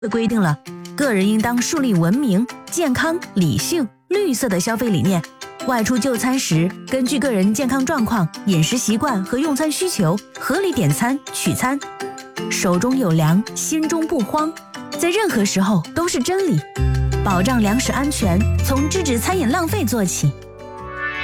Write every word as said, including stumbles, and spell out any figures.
规定了个人应当树立文明、健康、理性、绿色的消费理念。外出就餐时，根据个人健康状况、饮食习惯和用餐需求，合理点餐取餐。手中有粮，心中不慌，在任何时候都是真理。保障粮食安全，从制止餐饮浪费做起。